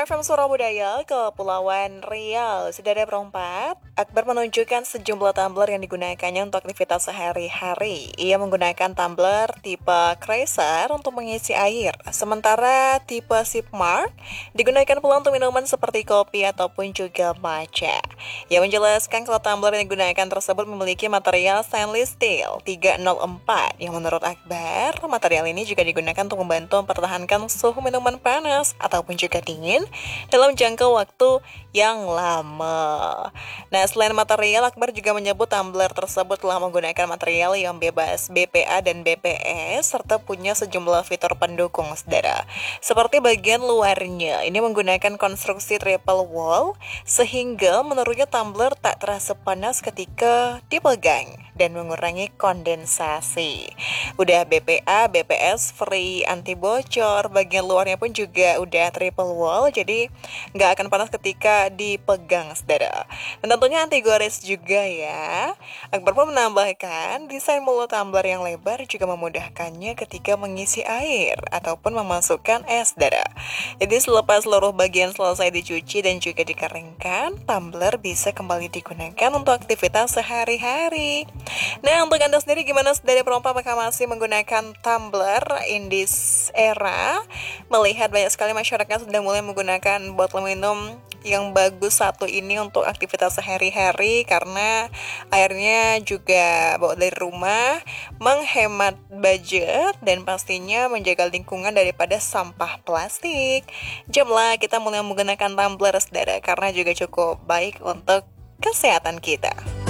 FM Surabaya, Kepulauan Riau. Saudara perempat, Akbar menunjukkan sejumlah tumbler yang digunakannya untuk aktivitas sehari-hari. Ia menggunakan tumbler tipe Chrysler untuk mengisi air, sementara tipe Sipmark digunakan pula untuk minuman seperti kopi ataupun juga matcha. Ia menjelaskan kalau tumbler yang digunakan tersebut memiliki material stainless steel 304 yang menurut Akbar, material ini juga digunakan untuk membantu mempertahankan suhu minuman panas ataupun juga dingin dalam jangka waktu yang lama. Nah, selain material, Akbar juga menyebut tumbler tersebut telah menggunakan material yang bebas BPA dan BPS serta punya sejumlah fitur pendukung, saudara. Seperti bagian luarnya, ini menggunakan konstruksi triple wall sehingga menurutnya tumbler tak terasa panas ketika dipegang dan mengurangi kondensasi. Udah BPA, BPS free, anti bocor, bagian luarnya pun juga udah triple wall, jadi nggak akan panas ketika dipegang, saudara. Dan tentunya anti gores juga ya. Akbar pun menambahkan, desain mulut tumbler yang lebar juga memudahkannya ketika mengisi air ataupun memasukkan es, saudara. Jadi selepas seluruh bagian selesai dicuci dan juga dikeringkan, tumbler bisa kembali digunakan untuk aktivitas sehari-hari. Nah, untuk Anda sendiri gimana, saudara perempuan, apakah masih menggunakan tumbler in this era? Melihat banyak sekali masyarakat sudah mulai menggunakan botol minum yang bagus satu ini untuk aktivitas sehari-hari karena airnya juga bawa dari rumah, menghemat budget dan pastinya menjaga lingkungan daripada sampah plastik. Jamlah kita mulai menggunakan tumbler, saudara, karena juga cukup baik untuk kesehatan kita.